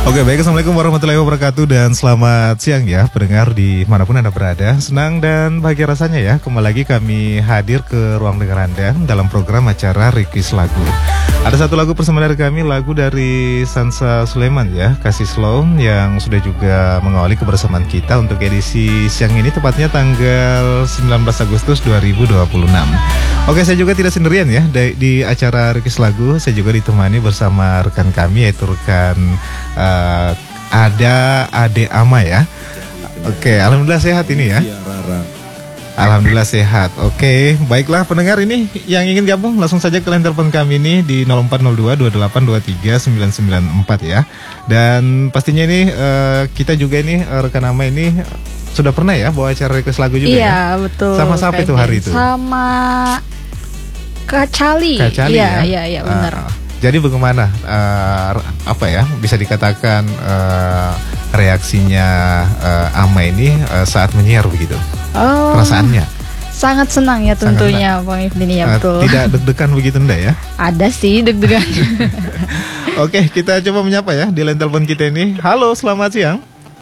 Oke, baik, assalamualaikum warahmatullahi wabarakatuh dan selamat siang ya pendengar dimanapun Anda berada. Senang dan bahagia rasanya ya kembali lagi kami hadir ke ruang dengar Anda dalam program acara Request Lagu. Ada satu lagu bersama dari kami, lagu dari Sansa Sulaiman ya, Kasih Slow, yang sudah juga mengawali kebersamaan kita untuk edisi siang ini, tepatnya tanggal 19 Agustus 2026. Oke, saya juga tidak sendirian ya di acara Request Lagu. Saya juga ditemani bersama rekan kami, yaitu rekan ada Ade Ama ya. Oke, alhamdulillah sehat ini ya. Iya, Rara. Alhamdulillah sehat. Oke, baiklah pendengar, ini yang ingin gabung langsung saja ke line telepon kami ini di 0402 2823 994 ya. Dan pastinya ini kita juga ini rekan Ama ini sudah pernah ya bawa acara Request Lagu juga ya. Iya, betul. Sama siapa itu hari itu? Sama Kak Cali. Iya, ya? Iya, benar. Jadi bagaimana apa ya bisa dikatakan reaksinya Ama ini saat menyiar begitu? Perasaannya? Sangat senang ya tentunya Bang Ifdin ya, betul. Tidak deg-degan begitu enggak ya? Ada sih deg-degan. Oke, kita coba menyapa ya di line telepon kita ini. Halo, selamat siang.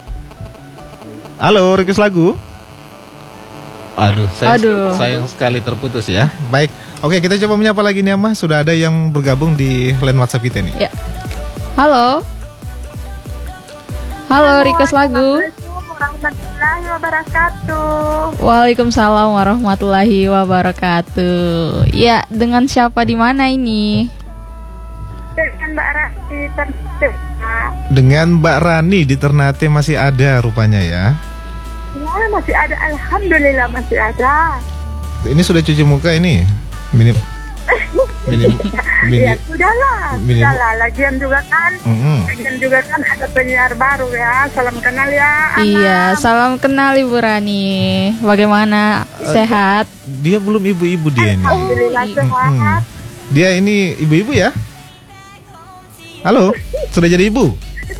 Halo, Request Lagu. Aduh, sayang sekali terputus ya. Baik, oke, kita coba menyapa lagi nih Ama. Sudah ada yang bergabung di line WhatsApp kita nih. Ya. Halo. Halo, Request Lagu. Assalamualaikum warahmatullahi wabarakatuh. Waalaikumsalam warahmatullahi wabarakatuh. Ya, dengan siapa di mana ini? Dengan Mbak Rati Ternate. Dengan Mbak Rani di Ternate masih ada rupanya ya. Ya, masih ada, alhamdulillah masih ada. Ini sudah cuci muka ini. Ya sudahlah. Lagian juga kan ada penyiar baru ya. Salam kenal ya, Ama. Iya, salam kenal Ibu Rani. Bagaimana? Sehat? Dia belum ibu-ibu dia ini. Alhamdulillah sehat. Dia ini ibu-ibu ya? Halo, sudah jadi ibu?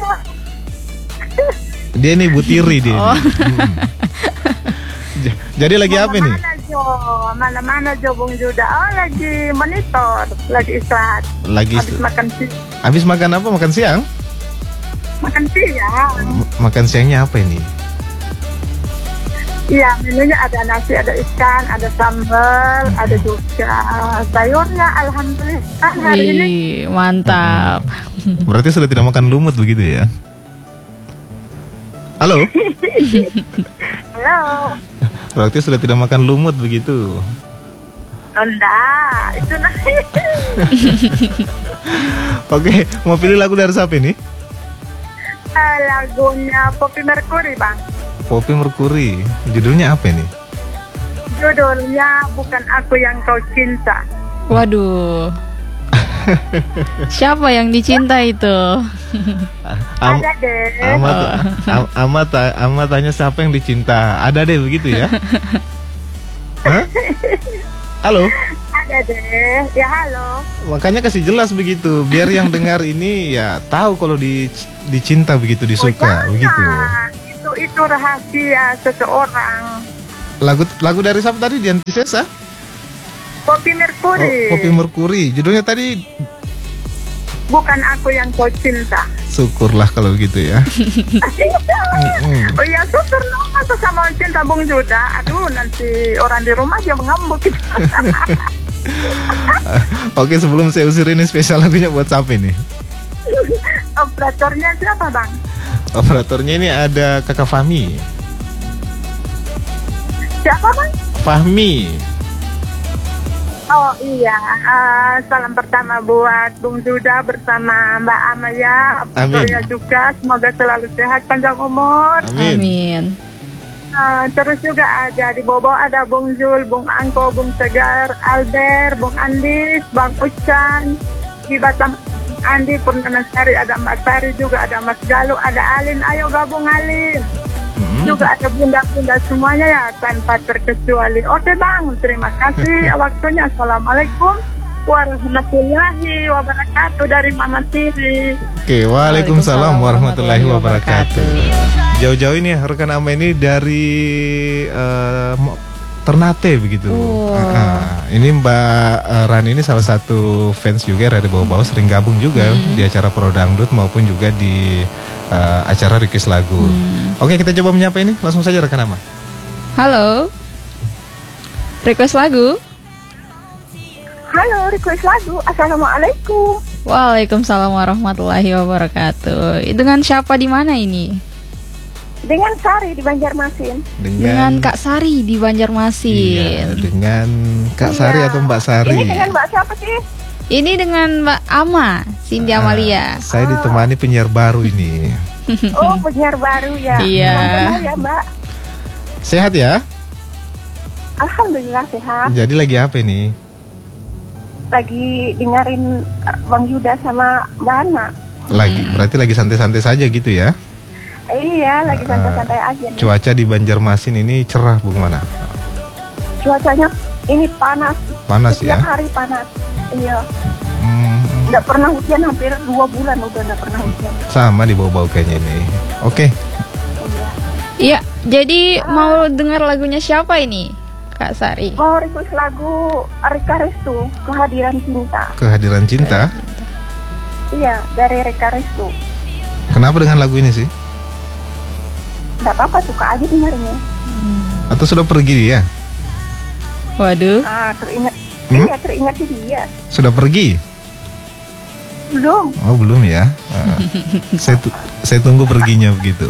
Dia ini ibu tiri dia. Jadi lagi apa nih? Mana-mana Jo Bung Juda. Oh, lagi monitor, lagi istirahat. Habis makan siang. Habis makan apa? Makan siang? Makan siang. Makan siangnya apa ini? Iya, menunya ada nasi, ada ikan, ada sambal, ada juga sayurnya. Alhamdulillah hari ini. Mantap. Berarti sudah tidak makan lumut begitu ya? Halo? Halo. Berarti sudah tidak makan lumut begitu? Enggak, itu nasi. Oke, mau pilih lagu dari siapa ini? Lagunya Poppy Mercury, Bang. Poppy Mercury. Judulnya apa ini? Judulnya Bukan Aku Yang Kau Cinta. Waduh. Siapa yang dicinta itu? Ada deh. Ama tanya siapa yang dicinta. Ada deh begitu ya? Hah? Halo? Ada deh. Ya halo. Makanya kasih jelas begitu, biar yang dengar ini ya tahu kalau dicinta begitu, disuka begitu. Itu rahasia seseorang. Lagu dari siapa tadi? Dian Piscesa? Poppy Mercury. Poppy Mercury. Judulnya tadi Bukan Aku Yang Kau Cinta. Syukurlah kalau gitu ya. Oh iya, syukur dong. Masa sama cinta Bung Juda. Aduh, nanti orang di rumah aja mengamuk. Oke, sebelum saya usir ini, spesial lagunya buat siapa ini? Operatornya siapa, Bang? Operatornya ini ada Kakak Fahmi. Siapa, Bang? Fahmi. Oh iya, salam pertama buat Bung Juda bersama Mbak Amaya. Amin. Saya juga, semoga selalu sehat, panjang umur. Amin. Terus juga ada di Bobo ada Bung Jul, Bung Angko, Bung Tegar, Albert, Bung Andis, Bang Ucan. Di Batam Andi, Purnamasari, ada Mbak Sari juga, ada Mas Galuh, ada Alin. Ayo gabung Alin. Juga ada bunda-bunda semuanya ya, tanpa terkecuali. Oke Bang, terima kasih waktunya. Assalamualaikum warahmatullahi wabarakatuh dari Mama Tiri. Oke, waalaikumsalam warahmatullahi wabarakatuh. Jauh-jauh ini rekan Ama ini dari Ternate begitu. Ini Mbak Rani ini salah satu fans juga dari bawah-bawah, sering gabung juga di acara Pro Dangdut maupun juga di acara request lagu. Oke, kita coba menyapa ini. Langsung saja rekan nama. Halo. Request lagu. Halo, request lagu. Assalamualaikum. Waalaikumsalam warahmatullahi wabarakatuh. Dengan siapa di mana ini? Dengan Sari di Banjarmasin. Dengan Kak Sari di Banjarmasin. Iya, dengan Kak Sari atau Mbak Sari. Ini dengan Mbak siapa sih? Ini dengan Mbak Ama, Cindy Amalia. Saya ditemani penyiar baru ini. Oh, penyiar baru ya. Iya. Kenal ya, Mbak. Sehat ya? Alhamdulillah sehat. Jadi lagi apa ini? Lagi dengerin Bang Yuda sama Mbak Ana. Berarti lagi santai-santai saja gitu ya? Iya, lagi santai-santai aja nih. Cuaca di Banjarmasin ini cerah bagaimana? Cuacanya ini panas. Panas Setiap ya? hari panas. Iya. Hmm, Nggak pernah hujan, hampir 2 bulan udah nggak pernah hujan. sama di bau-bau kayaknya ini. Oke, Iya. Iya, jadi mau dengar lagunya siapa ini, Kak Sari? Mau request lagu Rika Restu, Kehadiran Cinta. kehadiran cinta. Iya, dari Rika Restu. Kenapa dengan lagu ini sih? Nggak apa-apa, suka aja dengarnya. Atau sudah pergi dia? Waduh. Teringat. Hmm? Iya, teringat sih dia. Sudah pergi? Belum. Oh belum ya? Saya tunggu perginya begitu.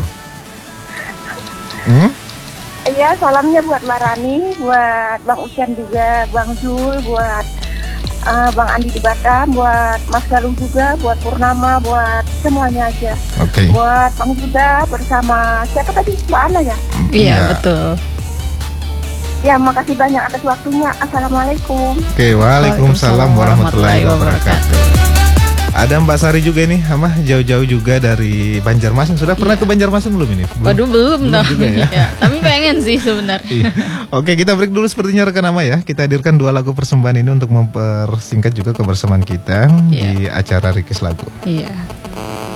Iya, salamnya buat Mbak Rani, buat Bang Ucan juga, Bang Zul, buat Bang Andi di Batam, buat Mas Galuh juga, buat Purnama, buat semuanya aja. Oke. Buat Bang Yuda bersama siapa tadi? Mbak Ana ya? Iya, betul. Ya, makasih banyak atas waktunya. Assalamualaikum. Oke, waalaikumsalam warahmatullahi wabarakatuh. Ada Mbak Sari juga nih, jauh-jauh juga dari Banjarmasin. Sudah pernah ke Banjarmasin belum ini? Waduh, belum dong. juga ya. Iya, tapi pengen sih sebenarnya. Iya. Oke, kita break dulu sepertinya rekan nama ya. Kita hadirkan 2 lagu persembahan ini untuk mempersingkat juga kebersamaan kita di acara request lagu. Iya.